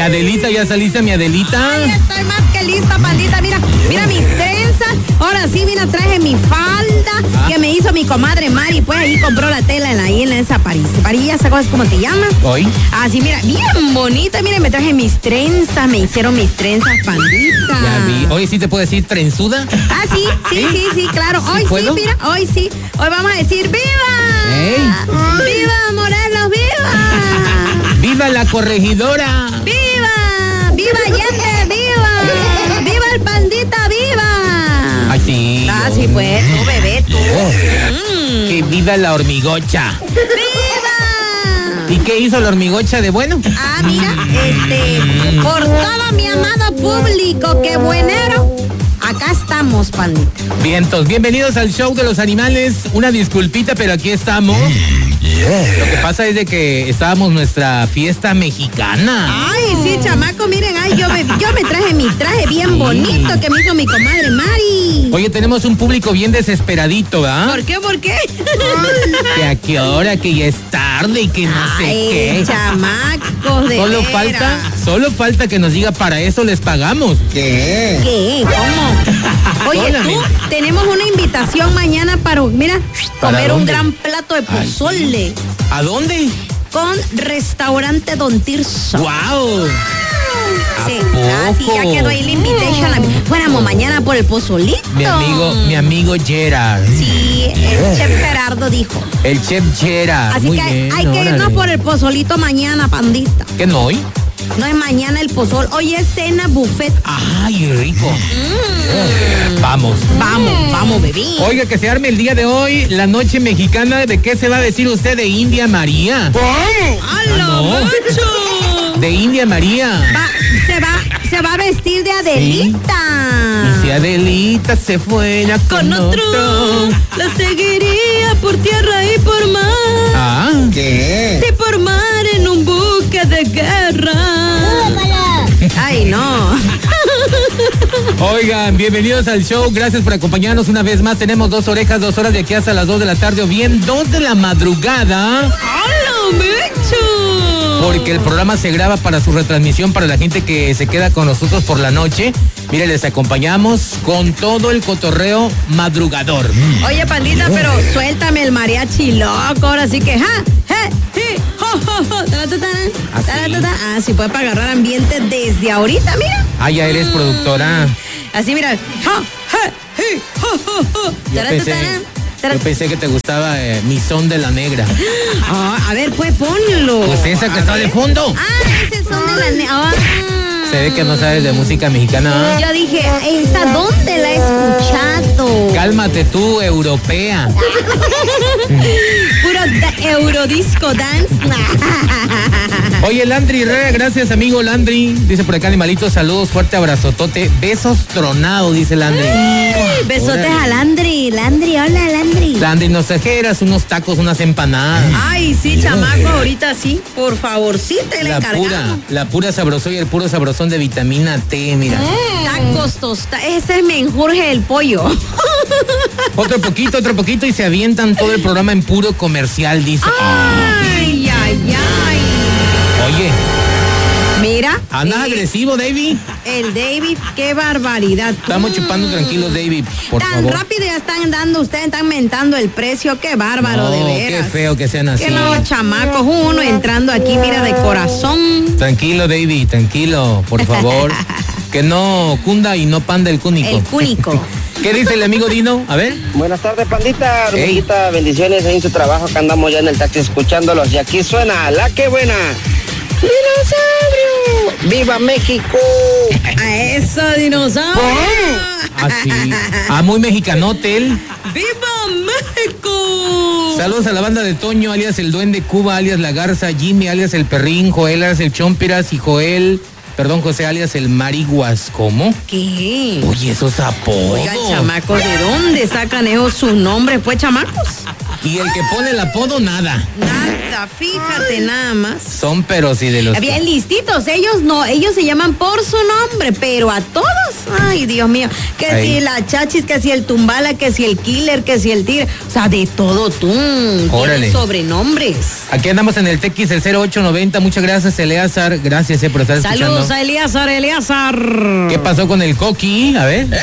Adelita, ¿ya saliste, mi Adelita? Ay, estoy más que lista, pandita. Mira mis trenzas. Ahora sí, mira, traje mi falda que me hizo mi comadre Mari. Pues ahí compró la tela ahí en esa parilla, ¿sabes cómo te llama? ¿Hoy? Así, mira, bien bonita. Mira, me traje mis trenzas, me hicieron mis trenzas, pandita. Ya vi. Oye, ¿sí te puedo decir trenzuda? Ah, sí, claro. Hoy sí, mira, hoy sí. Hoy vamos a decir ¡viva! ¡Ey! ¡Viva Morelos, viva! ¡Viva la corregidora! ¡Viva! ¡Viva Allende, viva! ¡Viva el pandita, viva! Ay, sí. Ah, sí, pues, tú, bebé, tú. Que viva la hormigocha. ¡Viva! ¿Y qué hizo la hormigocha de bueno? Ah, mira, por todo mi amado público, qué buenero. Acá estamos, pandita. Vientos, bienvenidos al show de los animales. Una disculpita, pero aquí estamos. Lo que pasa es de que estábamos nuestra fiesta mexicana. Ay, sí, chamaco, miren, ay, yo me traje mi traje bien bonito que me hizo mi comadre Mari. Oye, tenemos un público bien desesperadito, ¿verdad? ¿Por qué? ¿Por qué? Que a qué hora, que ya es tarde y que no sé qué. Chamacos, de Solo falta que nos diga, para eso les pagamos. ¿Qué? ¿Cómo? Oye, Solamente. tú, tenemos una invitación mañana para, mira, ¿Para comer un dónde? gran plato de pozole. ¿A dónde? Con Restaurante Don Tirso. ¡Wow! Sí, sí, ya quedó ahí la invitation. Fuéramos mañana por el pozolito. Mi amigo Gerard. Sí, el chef Gerardo dijo. El chef Gerard. Así Muy que bien, hay que irnos órale. por el pozolito mañana, pandita. ¿Qué no hoy? No es mañana el pozol, hoy es cena buffet. ¡Ay, rico! Vamos. Vamos, bebé. Oiga, que se arme el día de hoy, la noche mexicana. ¿De qué se va a decir usted? De India María. ¡Hala, no. macho! De India María. Se va a vestir de Adelita. Y si Adelita se fuera Con otro, la seguiría por tierra y por mar. Ah. Sí, por mar en un buque de guerra. Ay, no. Oigan, bienvenidos al show. Gracias por acompañarnos una vez más. Tenemos 2 orejas, 2 horas de aquí hasta las 2 de la tarde o bien 2 de la madrugada. ¡Hala, bicho! Porque el programa se graba para su retransmisión para la gente que se queda con nosotros por la noche. Mire, les acompañamos con todo el cotorreo madrugador. Oye, pandita, pero suéltame el mariachi loco. Ahora sí que, sí, puede para agarrar ambiente desde ahorita, mira. Ah, ya eres productora. Así, mira. Yo pensé que te gustaba Mi Son de la Negra. A ver, pues ponlo. Pues esa que está de fondo. Ese es Son de la Negra. Se ve que no sabes de música mexicana. Yo dije, ¿esta dónde la he escuchado? Cálmate tú, europea. Puro eurodisco dance. Oye, Landry Herrera, gracias, amigo Landry. Dice por acá, animalito, saludos, fuerte abrazotote. Besos tronados, dice Landry. Besotes a Landry. Landry, hola, Landry. Landry, nos trajeras unos tacos, unas empanadas. Ay, sí, chamaco, ahorita sí. Por favor, sí, te la encargamos. La pura sabrosón y el puro sabrosón de vitamina T, mira. Tacos tostados. Ese me enjurge el pollo. Otro poquito y se avientan todo el programa en puro comercial, dice. Ay. Oye. Mira. ¿Andas agresivo, David? El David, qué barbaridad. Estamos chupando tranquilos, David, por favor. Tan rápido ya están dando, ustedes están mentando el precio, qué bárbaro, de veras. Qué feo que sean así. Que no, chamacos, uno entrando aquí, mira, de corazón. Tranquilo, David, tranquilo, por favor. Que no cunda y no panda el cúnico. El cúnico. ¿Qué dice el amigo Dino? A ver. Buenas tardes, pandita. Hormiguita, bendiciones ahí en su trabajo, que andamos ya en el taxi escuchándolos. Y aquí suena la que buena. ¡Dinosaurio! ¡Viva México! A eso, dinosaurio. Así. Muy mexicanote él. ¡Viva México! Saludos a la banda de Toño, alias el Duende, Cuba, alias la Garza, Jimmy, alias el Perrín, Joel, alias el Chompiras y José, alias el Mariguas. ¿Cómo? ¿Qué? Oye, esos apodos. Oigan, chamacos, ¿de dónde sacan esos sus nombres, pues, chamacos? Y el que pone el apodo, nada. Nada. vida, fíjate nada más. Son pero sí de los... Bien listitos, ellos se llaman por su nombre, pero a todos, ay, Dios mío, que si la chachis, que si el tumbala, que si el killer, que si el tigre, o sea, de todo tú. Órale. Sobrenombres. Aquí andamos en el TX, el 0890, muchas gracias, Eleazar, gracias por estar escuchando. Saludos a Eleazar. ¿Qué pasó con el Coqui? A ver.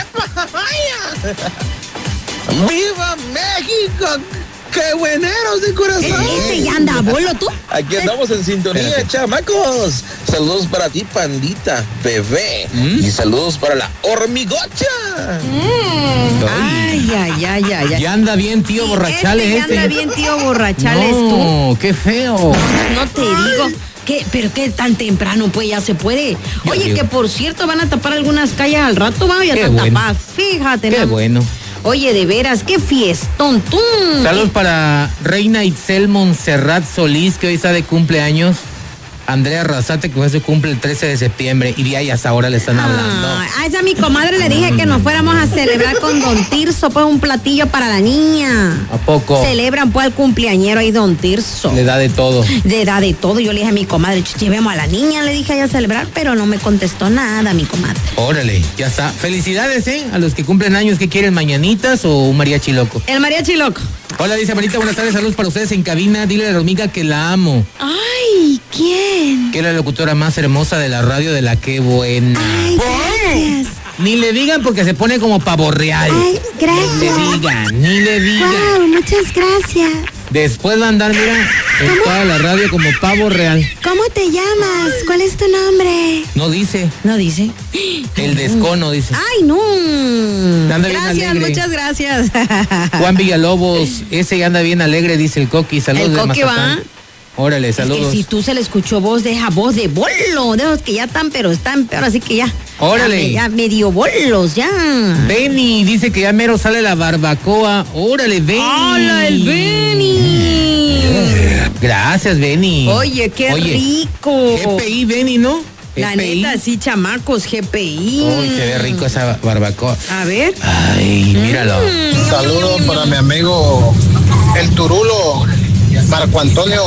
¡Viva México! ¡Qué bueneros de corazón! Ya anda, bolo tú. Aquí andamos en sintonía, chamacos. Saludos para ti, pandita, bebé. Y saludos para la hormigocha. Ay. Ya anda bien, tío Borrachales. Ya anda bien, tío Borrachales, tú. No, qué feo. No te digo. ¿Pero qué tan temprano? Pues ya se puede. Oye, que por cierto van a tapar algunas calles al rato, vamos, ya están tapadas. Fíjate, qué bueno. Oye, de veras, qué fiestón, tú. Saludos para Reina Itzel Montserrat Solís, que hoy está de cumpleaños. Andrea Razate, que hoy se cumple el 13 de septiembre, y de ahí hasta ahora le están hablando. A esa mi comadre le dije que nos fuéramos a celebrar con Don Tirso, pues un platillo para la niña. ¿A poco? Celebran pues al cumpleañero ahí Don Tirso. Le da de todo. Le da de todo. Yo le dije a mi comadre, llevemos a la niña, le dije a ella a celebrar, pero no me contestó nada mi comadre. Órale, ya está. Felicidades, a los que cumplen años. ¿Qué quieren, mañanitas o un mariachi loco? El mariachi loco. Hola, dice Marita, buenas tardes, saludos para ustedes en cabina. Dile a la hormiga que la amo. Ay, ¿quién? Que es la locutora más hermosa de la radio de la Qué Buena. Ay, gracias. Ni le digan porque se pone como pavo real. Ay, gracias. Ni le digan. Wow, muchas gracias. Después va a andar, mira, en toda la radio como pavo real. ¿Cómo te llamas? ¿Cuál es tu nombre? No dice. No dice. El descono dice. Ay, no. Anda bien Gracias, alegre. muchas gracias. Juan Villalobos, ese anda bien alegre, dice el Coqui. Saludos. El de Coqui Mazatán. va. Órale, saludos. Es que si tú se le escuchó voz, deja voz de bolo, de los que ya están, pero están peor, así que ya. Órale. Ya medio bolos, ya. Benny dice que ya mero sale la barbacoa. Órale, Benny. ¡Hola, el Benny! Gracias, Benny. Oye, qué rico. GPI, Benny, ¿no? La GPI. neta, sí, chamacos, GPI. Uy, se ve rico esa barbacoa. A ver. Ay, míralo. Saludos para mi amigo el Turulo, Marco Antonio.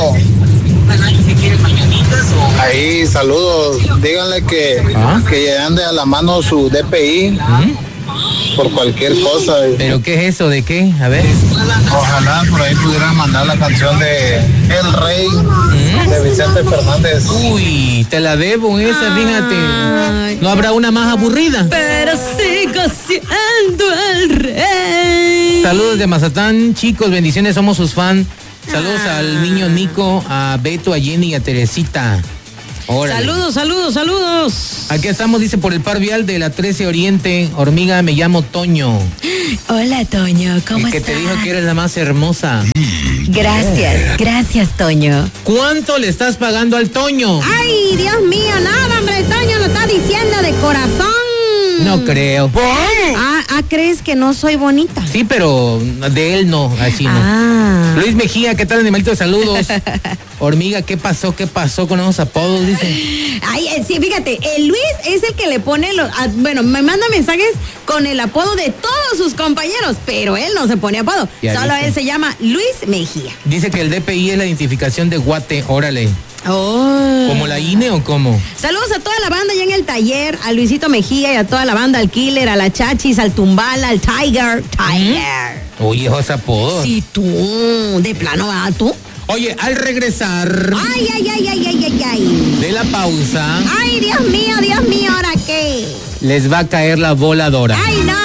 Ahí, saludos. Díganle que ande a la mano su DPI por cualquier cosa. ¿Pero qué es eso? ¿De qué? A ver. Ojalá por ahí pudieran mandar la canción de El Rey de Vicente Fernández. Uy, te la debo esa, fíjate. ¿No habrá una más aburrida? Pero sigo siendo el rey. Saludos de Mazatán, chicos, bendiciones, somos sus fans. Saludos al niño Nico, a Beto, a Jenny y a Teresita. Órale. Saludos. Aquí estamos, dice, por el par vial de la 13 Oriente. Hormiga, me llamo Toño. Hola, Toño, ¿cómo el que estás? te dijo que eres la más hermosa. Gracias, Toño. ¿Cuánto le estás pagando al Toño? Ay, Dios mío, nada, hombre, el Toño lo está diciendo de corazón. No creo. ¿Crees que no soy bonita? Sí, pero de él no, así no. Luis Mejía, ¿qué tal, animalito? Saludos. Hormiga, ¿qué pasó con esos apodos? Dice. Ay, sí, fíjate, el Luis es el que le pone me manda mensajes con el apodo de todos sus compañeros, pero él no se pone apodo. Ya Solo dice. él se llama Luis Mejía. Dice que el DPI es la identificación de Guate, órale. Oh. ¿Como la INE o cómo? Saludos a toda la banda allá en el taller, a Luisito Mejía y a toda la banda, al Killer, a la Chachis, al Tumbala, al Tiger. Oye, esos apodos. Sí, tú, de plano, ¿verdad tú? Oye, al regresar Ay. de la pausa, Ay, Dios mío, ¿ahora qué? les va a caer la voladora. Ay, no.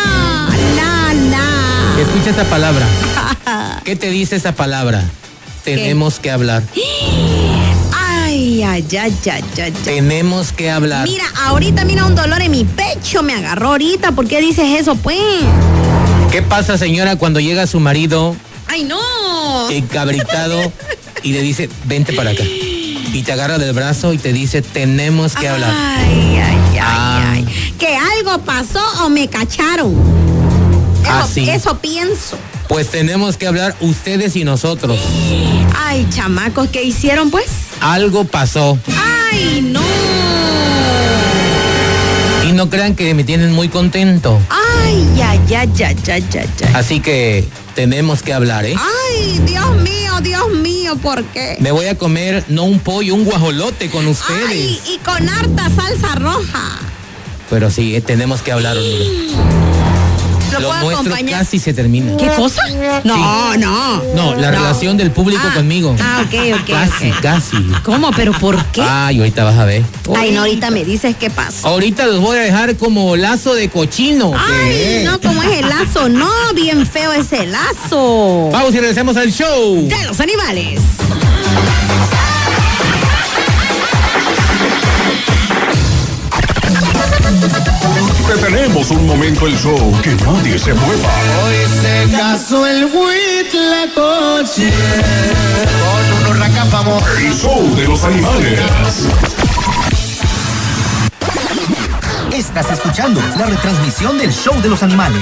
Escucha esa palabra. ¿Qué te dice esa palabra? Tenemos que hablar. Ay. Tenemos que hablar. Mira, ahorita un dolor en mi pecho me agarró ahorita. ¿Por qué dices eso, pues? ¿Qué pasa, señora, cuando llega su marido ¡Ay, no! encabritado y le dice, vente para acá? Y te agarra del brazo y te dice, tenemos que hablar. Ay. ¿Que algo pasó o me cacharon? Sí. Eso pienso. Pues tenemos que hablar ustedes y nosotros. Ay, chamacos, ¿qué hicieron, pues? Algo pasó. ¡Ay, no! Y no crean que me tienen muy contento. ¡Ay! Así que tenemos que hablar, ¿eh? Ay, Dios mío, ¿por qué? Me voy a comer no un pollo, un guajolote con ustedes. Ay, y con harta salsa roja. Pero sí, tenemos que hablar, ¿Lo Lo puedo nuestro acompañar? casi se termina. ¿Qué cosa? No. No, la relación del público conmigo. Ok. Casi. ¿Cómo? ¿Pero por qué? Ay, ahorita vas a ver. Ay, no, ahorita me dices qué pasa. Ahorita los voy a dejar como lazo de cochino. Ay, no, ¿cómo es el lazo? No, bien feo ese lazo. Vamos y regresamos al show de los animales. Detenemos un momento el show, que nadie se mueva. Hoy se casó el Huitlacoche con unos racapamos. El show de los animales. Estás escuchando la retransmisión del show de los animales.